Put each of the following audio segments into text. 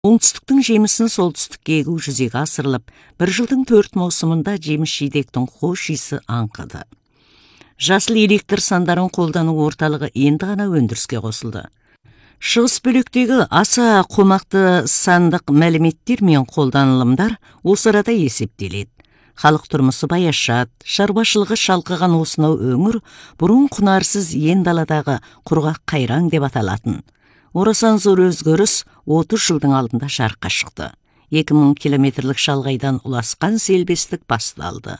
Оңтүстіктің жемісін солтүстікке егу жүзеге асырылып, бір жылдың 4 маусымында жеміс-жидектің хош иісі аңқыды. Жасыл электр сандарын қолдану орталығы енді ғана өндіріске қосылды. Шығыс бөліктегі аса қомақты сандық мәліметтер мен қолданылымдар осы арада есептеледі. Халық тұрмысы баяшат, шаруашылығы шалқыған осынау өңір бұрын құнарсыз ен даладағы құрғақ қайраң деп аталатын. Орасан зор өзгеріс 30 жылдың алдында жарыққа шықты. 2000 километрлік шалғайдан ұласқан селбестік басталды.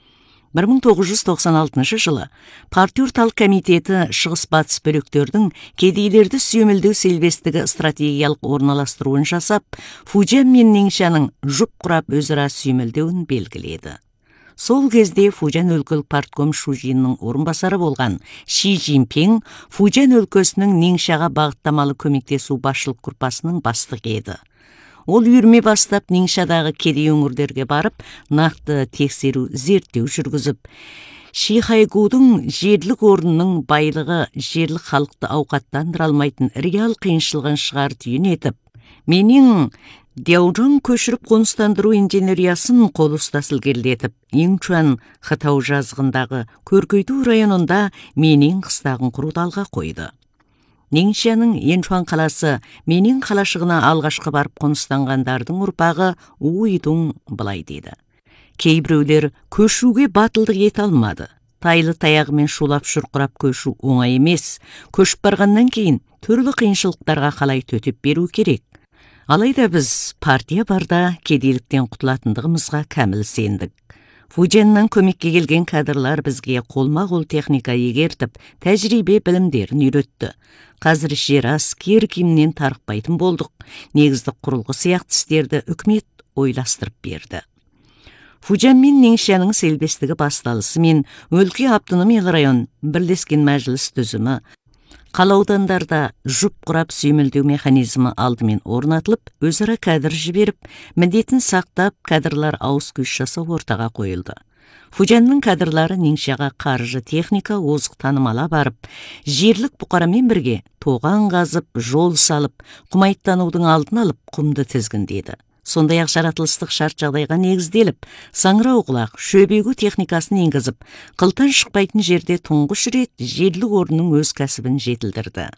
1996 жылы партия орталық комитеті шығыс-батыс бөліктердің кедейлерді сүйемелдеу селбестігі стратегиялық орналастыруын жасап, Фужан мен Нingxaның жұп құрап өзара сүйемелдеуін белгіледі. Сол кезде Фужан өлкелік партком Шужиннің орынбасары болған Ши Цзиньпин Фужан өлкесінің Ningxaға бағыттамалы көмектесу басшылық группасының бастығы еді. Ол үйірме бастап Ningxaдағы кедей өңірлерге барып, нақты тексеру зерттеу жүргізіп, Шихайгудың жерлік орнының байлығы жерлік халықты ауқаттандыра алмайтын реал қиыншылығын шығар түйін етіп, менің Дяужан көшіріп қоныстандыру инженериясын қол ұстасыл келдетіп, Инчуан Хатау жазығындағы Көркейту районында менің қыстағын құруды алға қойды. Ningxaның Инчуан қаласы менің қалашығына алғашқы барып қоныстанғандардың ұрпағы Уйдун былай дейді. Кейбіреулер көшуге батылдық ете алмады. Тайлы таяғымен шулап шұрқырап көшу оңай емес. Көшіп барғаннан кейін түрлі қиыншылықтарға қалай төтеп беру керек. Алайда біз партия барда кедейліктен құтылатындығымызға кәміл сендік. Фужаннан көмекке келген кадрлар бізге қолма-қол техника егертіп, тәжірибе білімдерін үйретті. Қазір жерас кер киімнен тарықпайтын болдық. Негіздік құрылғы сияқты істерді үкімет ойластырып берді. Фужан мен Ningxaның селбестігі басталысымен өлке автономиялы район бірлескен мәжіліс түзімі, қала аудандарда жұп құрап сүйемелдеу механизмі алдымен орнатылып, өзара кадр жіберіп, міндетін сақтап, кадрлар ауыз күш жасау ортаға қойылды. Фужанның кадрлары Ningxaға қаржы техника озық танымала барып, жерлік бұқарамен бірге тоған қазып, жол салып, құмайттанудың алдын алып, құмды тізгіндеді. Сондай-ақ жаратылыстық шарт жағдайға негізделіп, саңырау құлақ, шөбегу техникасын енгізіп, қылтан шықпайтын жерде тұңғыш рет жерлік орнының өз кәсібін жетілдірді.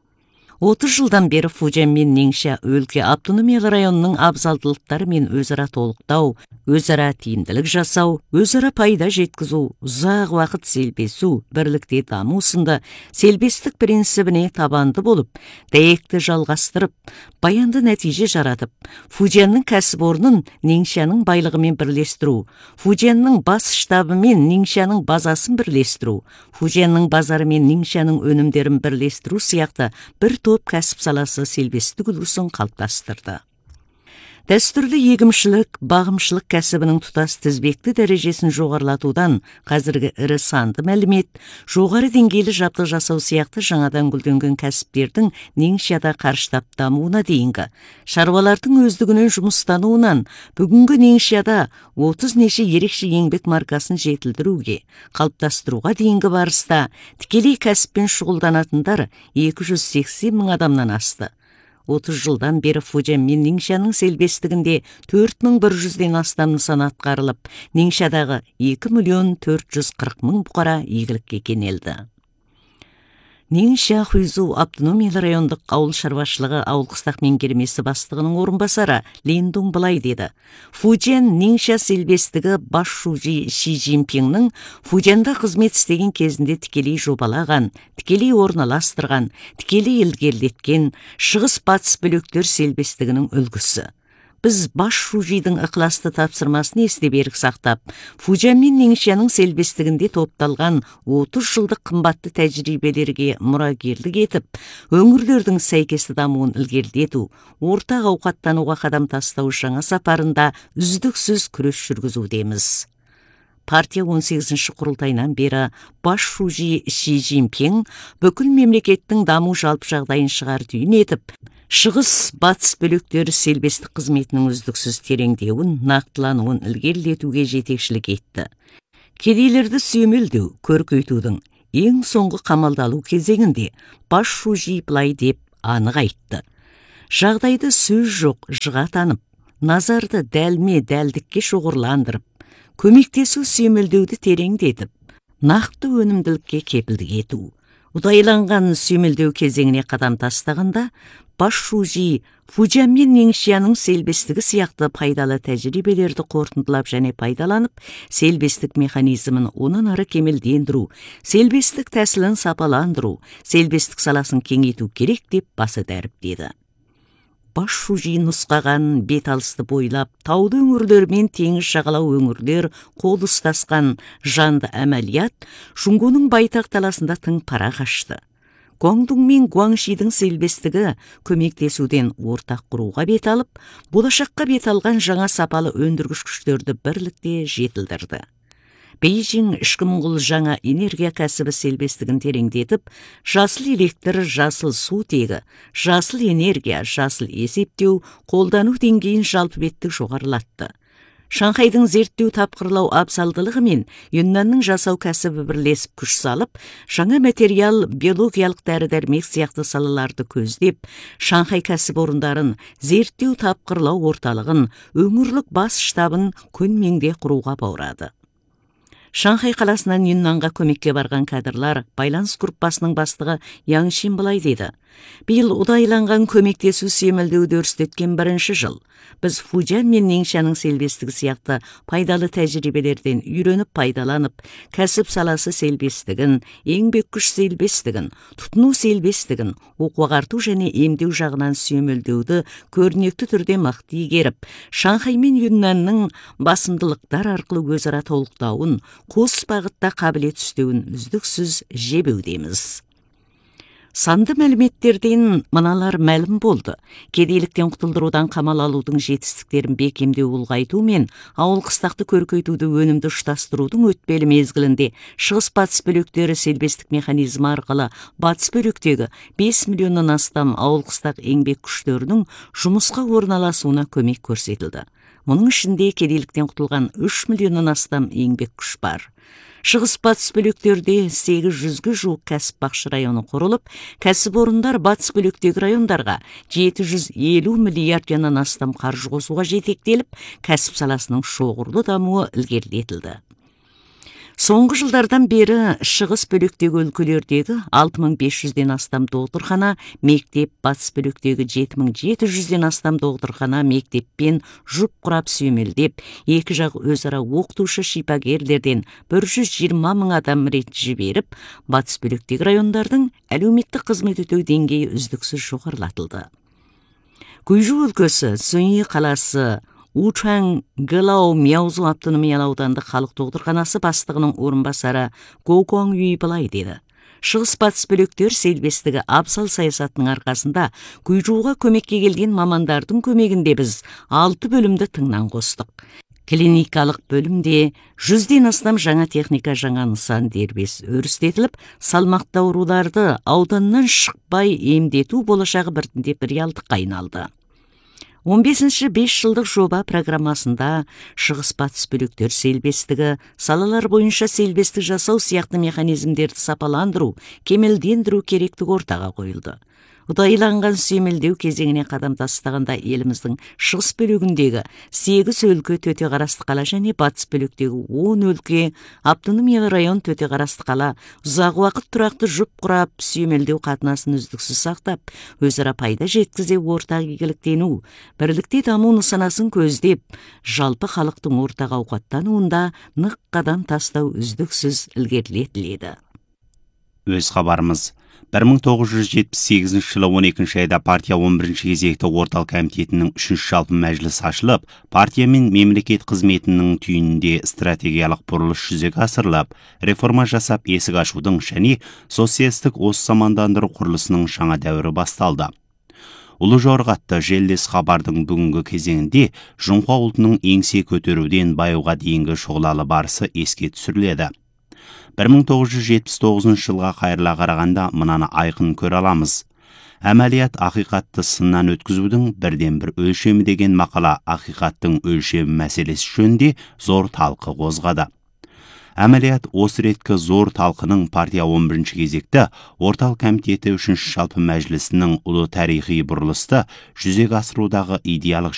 30 жылдан бері Фужан мен Ningxa өлке автономиялы районының абзалдылықтары мен өзара толықтау, өзара тиімділік жасау, өзара пайда жеткізу, ұзақ уақыт селбесу, бірлікте даму сынды селбестік принцибіне табанды болып, дәйекті жалғастырып, баянды нәтиже жаратып, Фужанның кәсіпорнын Ningxaның байлығымен бірлестіру, Фужанның бас штабы мен Ningxaның базасын бірлестіру, Фужанның базары мен Ningxaның өнімдерін бірлестіру сияқты бір топ кәсіп саласы селбестік үлгісін қалыптастырды. Дәстүрлі егімшілік, бағымшылық кәсібінің тұтас тізбекті дәрежесін жоғарылатудан қазіргі ірі санды мәлімет, жоғары деңгейлі жабдық жасау сияқты жаңадан гүлденген кәсіптердің Ningxada қарыштап дамуына дейінгі, шаруалардың өздігінен жұмыстануынан бүгінгі Ningxada 30 неше ерекше еңбек маркасын жетілдіруге, қалыптастыруға дейінгі барыста тікелей кәсіппен шұғылданатындар 280 мың адамнан асты. 30 жылдан бері Фужан мен Ningxaның селбестігінде 4100-ден астам нысан атқарылып, Ningxaдағы 2.440.000 бұқара игілікке кенелді. Ningxia Хуйзу автономиялы райондық ауыл шаруашылығы ауыл-қыстақ меңгермесі бастығының орынбасары Линдун былай деді. Фужан Ningxia селбестігі бас шужи Ши Цзиньпиннің Фужанда қызмет істеген кезінде тікелей жобалаған, тікелей орналастырған, тікелей ілгерілеткен шығыс-батыс бөліктер селбестігінің үлгісі. Біз бас шужидің ықыласты тапсырмасын есте берік сақтап, Фужан мен Ningxaның селбестігінде топталған 30 жылдық қымбатты тәжірибелерге мұрагерлік етіп, өңірлердің сәйкесті дамуын ілгерілету, ортақ ауқаттануға қадам тастау жаңа сапарында үздіксіз күрес жүргізудеміз. Партия 18-ші құрылтайынан бері бас шужи Ши Цзиньпин бүкіл мемлекеттің даму жалпы жағдайын шығар түйін етіп, шығыс-батыс бөліктері селбестік қызметінің үздіксіз тереңдеуін, нақтылануын ілгерілетуге жетекшілік етті. Кедейлерді сүйемелдеу, көркейтудің ең соңғы қамалдалу кезеңінде бас шужи былай деп анық айтты. Жағдайды сөз жоқ жыға танып, назарды дәлме-дәлдікке шоғырландырып, көмектесу сүйемелдеуді тереңдетіп, нақты өнімділікке кепілдік ету. Ұдайланған сүйемелдеу кезеңіне қадам тастағанда, Басшужи Фужан мен Нingxiaның селбестігі сияқты пайдалы тәжірибелерді қорытындылап және пайдаланып, селбестік механизмін онан ары кемелдендіру, селбестік тәсілін сапаландыру, селбестік саласын кеңейту керек деп басы дәріптеді. Басшужи нұсқаған бет алысты бойлап, тауды өңірлер мен теңіз жағалау өңірлер қол ұстасқан жанды әмәлият Шунгоның байтақ даласында тың пара қашты. Гуандун мен Гуаншидің селбестігі көмектесуден ортақ құруға бет алып, болашаққа бет алған жаңа сапалы өндіргіш күштерді бірлікте жетілдірді. Бейжің ішкі мұңғыл жаңа энергия кәсібі селбестігін тереңдетіп, жасыл электр, жасыл су тегі, жасыл энергия, жасыл есептеу, қолдану деңгейін жалпы беттік жоғарылатты. Шанхайдың зерттеу тапқырлау абзалдылығы мен Юннанның жасау кәсібі бірлесіп күш салып, жаңа материал, биологиялық дәрі-дәрмек сияқты салаларды көздеп, Шанхай кәсіпорындарын, зерттеу тапқырлау орталығын, өңірлік бас штабын күн-меңде құруға баурады. Шанхай қаласынан Юннанға көмекке барған кадрлар байланыс группасының бастығы Яң Шин былай деді. Биыл ұдайланған көмектесу сүйемелдеуді өрістеткен бірінші жыл. Біз Фужан мен Ningxiaның селбестігі сияқты пайдалы тәжірибелерден үйреніп пайдаланып, кәсіп саласы селбестігін, еңбек күш селбестігін, тұтыну селбестігін, оқу-ағарту және емдеу жағынан сүйемелдеуді көрнекті түрде мықты игеріп, Шанхай мен Юннанның басымдылықтар арқылы өзара толықтауын, қос бағытта қабілет үстеуін үздіксіз жебеудеміз. Санды мәліметтерден мыналар мәлім болды. Кедейліктен құтылдырудан қамал алудың жетістіктерін бекемдеу ұлғайту мен ауыл қыстақты көркейтуді өнімді ұштастырудың өтпелі мезгілінде шығыс-батыс бөліктері селбестік механизмі арқылы батыс бөліктегі 5 миллионнан астам ауыл қыстақ еңбек күштерінің жұмысқа орналасуына көмек көрсетілді. Мұның ішінде кедейліктен құтылған 3 миллионнан астам еңбек күш бар. Шығыс-батыс бөліктерде 800-ге жуық кәсіп бақшы районы құрылып, кәсіпорындар батыс бөліктегі райондарға 750 миллиардтан астам қаржы қосуға жетектеліп, кәсіп саласының шоғырлы дамуы ілгерілетілді. Соңғы жылдардан бері шығыс бөліктегі өлкелердегі 6500-ден астам докторхана, мектеп, батыс бөліктегі 7700-ден астам докторхана, мектеппен жұп құрап сүйемелдеп, екі жақ өзара оқытушы шипагерлерден 120 мың адам рет жіберіп, батыс бөліктегі райондардың әлеуметтік қызмет өтеу деңгейі үздіксіз жоғарылатылды. Гуйжу өлкесі, Цзуньи қаласы, Учан Гылау Мяузу автономиялы аудандық халық докторханасы бастығының орынбасары Го Гуанюй былай деді. Шығыс-батыс бөліктер селбестігі абзал саясатының арқасында Гуйжуға көмекке келген мамандардың көмегінде біз 6 бөлімді тыңнан қостық. Клиникалық бөлімде 100-ден астам жаңа техника, жаңа нысан дербес өрістетіліп, салмақты ауруларды ауданнан шықпай емдету болашағы біртіндеп реалдыққа айналды. 15-ші 5 жылдық жоба программасында шығыс-батыс бөліктер селбестігі, салалар бойынша селбестік жасау сияқты механизмдерді сапаландыру, кемелдендіру керектігі ортаға қойылды. Ұдайланған сүйемелдеу кезеңіне қадам тастағанда еліміздің шығыс бөлігіндегі 8 өлке Төтеқарасты қала және батыс бөліктегі 10 өлке автономиялы район Төтеқарасты қала ұзақ уақыт тұрақты жұп құрап сүйемелдеу қатынасын үздіксіз сақтап, өзара пайда жеткізе ортақ игіліктену, бірлікте даму нысанасын көздеп, жалпы халықтың ортақ ауқаттануында нық қадам тастау үздіксіз ілгерілетіледі. Өз хабарымыз 1978 жылы 12 айда партия 11 кезекті орталық комитетінің 3 жалпы мәжілісі ашылып, партия мен мемлекет қызметінің түйінінде стратегиялық бұрылыс жүзеге асырылып, реформа жасап есік ашудың және социалистік замандандыру құрылысының жаңа дәуірі басталды. Ұлы жорғатты желдес хабардың бүгінгі кезеңінде Жұңқа ұлтының еңсе көтеруден баюға дейінгі шұғылалы барысы еске түсіріледі. 1979 жылға қайырыла қарағанда мынаны айқын көре аламыз. Әмәлият ақиқатты сыннан өткізудің бірден бір өлшемі деген мақала ақиқаттың өлшемі мәселесі жөнінде зор талқы қозғады. Әмәлият осы реткі зор талқының партия 11 кезекті орталық комитеті 3 жалпы мәжілісінің ұлы тарихи бұрылысты жүзеге асырудағы идеялық